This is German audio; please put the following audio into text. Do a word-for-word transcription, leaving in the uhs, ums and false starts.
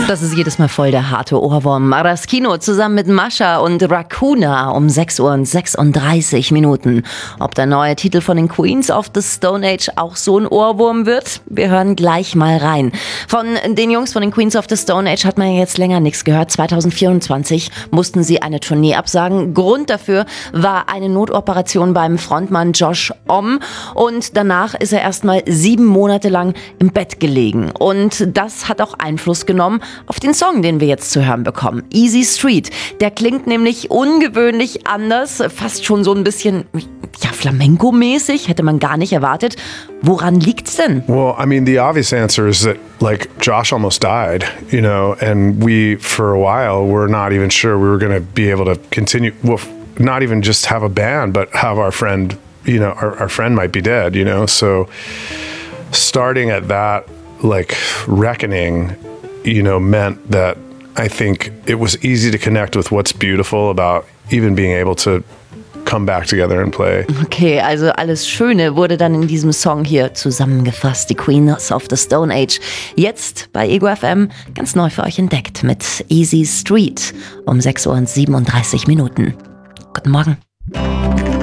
Das ist jedes Mal voll der harte Ohrwurm. Maraschino zusammen mit Mascha und Raccoona um sechs Uhr und sechsunddreißig Minuten. Ob der neue Titel von den Queens of the Stone Age auch so ein Ohrwurm wird? Wir hören gleich mal rein. Von den Jungs von den Queens of the Stone Age hat man jetzt länger nichts gehört. zwanzig vierundzwanzig mussten sie eine Tournee absagen. Grund dafür war eine Notoperation beim Frontmann Josh Homme. Und danach ist er erstmal sieben Monate lang im Bett gelegen. Und das hat auch Einfluss genommen auf den Song, den wir jetzt zu hören bekommen. Easy Street. Der klingt nämlich ungewöhnlich anders, fast schon so ein bisschen ja, Flamenco-mäßig, hätte man gar nicht erwartet. Woran liegt's denn? Well, I mean, the obvious answer is that, like, Josh almost died, you know, and we, for a while, were not even sure we were going to be able to continue, well, not even just have a band, but have our friend, you know, our, our friend might be dead, you know, so starting at that, like, reckoning, you know, meant that I think it was easy to connect with what's beautiful about even being able to come back together and play. Okay, also alles Schöne wurde dann in diesem Song hier zusammengefasst. Die Queens of the Stone Age. Jetzt bei Ego F M ganz neu für euch entdeckt mit Easy Street um sechs Uhr und siebenunddreißig Minuten. Guten Morgen.